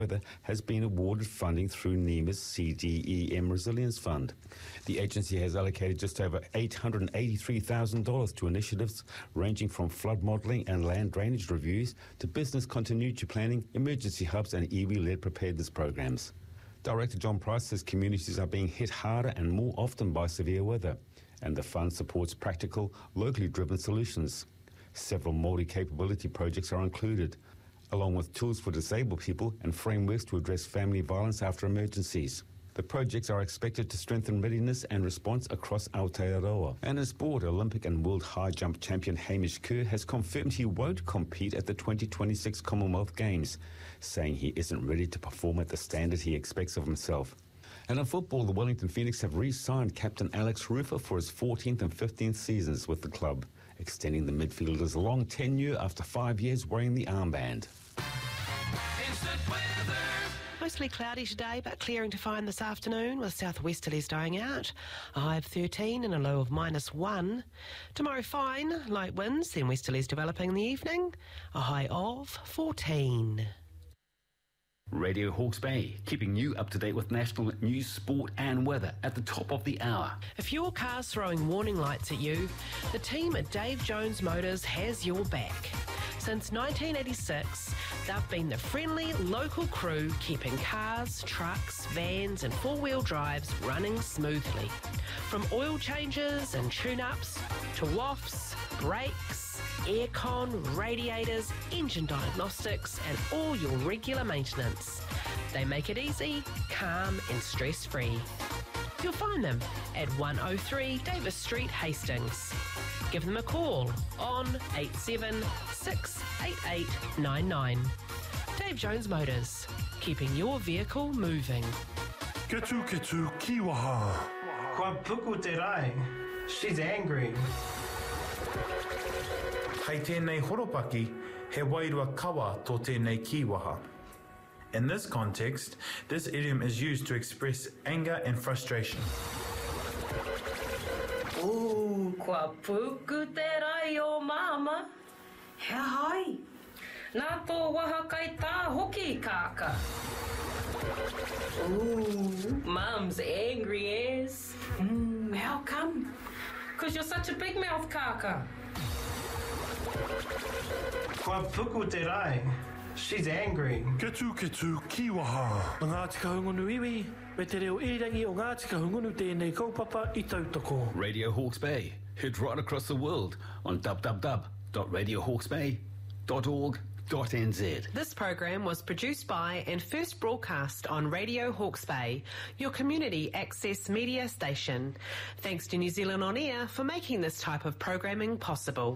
Weather has been awarded funding through NEMA's CDEM Resilience Fund. The agency has allocated just over $883,000 to initiatives ranging from flood modelling and land drainage reviews to business continuity planning, emergency hubs and iwi-led preparedness programs. Director John Price says communities are being hit harder and more often by severe weather, and the fund supports practical, locally driven solutions. Several multi-capability projects are included, along with tools for disabled people and frameworks to address family violence after emergencies. The projects are expected to strengthen readiness and response across Aotearoa. And in sport, Olympic and world high jump champion Hamish Kerr has confirmed he won't compete at the 2026 Commonwealth Games, saying he isn't ready to perform at the standard he expects of himself. And in football, the Wellington Phoenix have re-signed captain Alex Rufer for his 14th and 15th seasons with the club, extending the midfielder's long tenure after 5 years wearing the armband. Mostly cloudy today, but clearing to find this afternoon with southwesterlies dying out. A high of 13 and a low of -1. Tomorrow fine, light winds, then westerlies developing in the evening. A high of 14. Radio Hawke's Bay, keeping you up to date with national news, sport and weather at the top of the hour. If your car's throwing warning lights at you, the team at Dave Jones Motors has your back. Since 1986, they've been the friendly local crew keeping cars, trucks, vans and four-wheel drives running smoothly. From oil changes and tune-ups to wafts, brakes, aircon, radiators, engine diagnostics and all your regular maintenance. They make it easy, calm and stress-free. You'll find them at 103 Davis Street, Hastings. Give them a call on 87-688-99. Dave Jones Motors, keeping your vehicle moving. Ketu kiwaha. Kwa puku te rai. She's angry. Hei tēnei horopaki, he wairua kawa tō tēnei kiwaha. In this context, this idiom is used to express anger and frustration. Ooh, kua puku te rai o mama. He hai. Nā tō waha kai tā hoki kāka. Ooh, Mum's angry as. How come? 'Cause you're such a big mouth kāka. Kwa puku te rai. She's angry. Ketu kiwaha. Ngā tika hungunu iwi, me te reo irangi o ngā tika hungunu tēnei kaupapa I tautoko. Radio Hawke's Bay, heard right across the world on www.radiohawksbay.org.nz. This program was produced by and first broadcast on Radio Hawke's Bay, your community access media station. Thanks to New Zealand On Air for making this type of programming possible.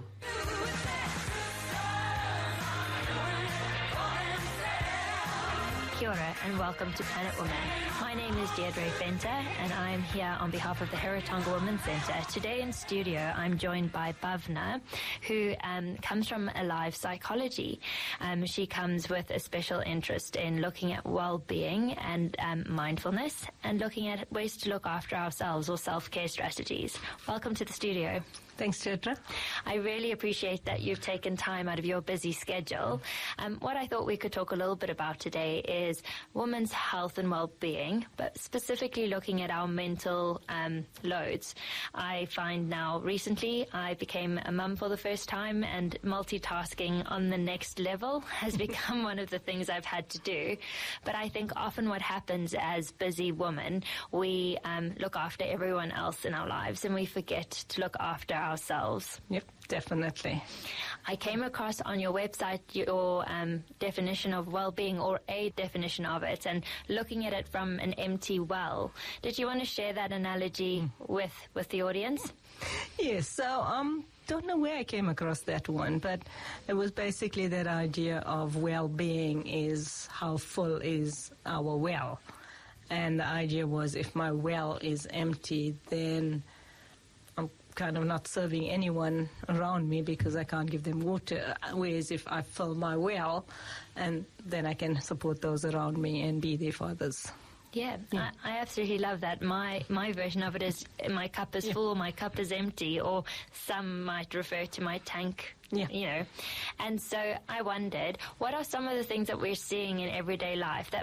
Kia ora and welcome to Planet Woman. My name is Deirdre Fenter and I'm here on behalf of the Hiratonga Women's Centre. Today in studio I'm joined by Bhavna, who comes from Alive Psychology. She comes with a special interest in looking at well-being and mindfulness and looking at ways to look after ourselves or self-care strategies. Welcome to the studio. Thanks, Deirdre. I really appreciate that you've taken time out of your busy schedule. What I thought we could talk a little bit about today is women's health and well-being, but specifically looking at our mental loads. I find now recently I became a mum for the first time, and multitasking on the next level has become one of the things I've had to do. But I think often what happens as busy women, we look after everyone else in our lives and we forget to look after ourselves. Yep, definitely. I came across on your website your definition of well-being, or a definition of it, and looking at it from an empty well. Did you want to share that analogy with the audience? Yes, so don't know where I came across that one, but it was basically that idea of well-being is how full is our well. And the idea was if my well is empty, then I'm kind of not serving anyone around me because I can't give them water. Whereas if I fill my well, and then I can support those around me and be there for others. Yeah, I absolutely love that. My version of it is my cup is full, my cup is empty, or some might refer to my tank, you know. And so I wondered, what are some of the things that we're seeing in everyday life that